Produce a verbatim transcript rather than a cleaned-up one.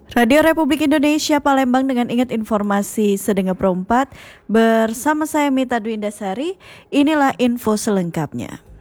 Radio Republik Indonesia Palembang dengan ingat informasi Sedengar Perempat bersama saya Mita Dwi Indasari. Inilah info selengkapnya.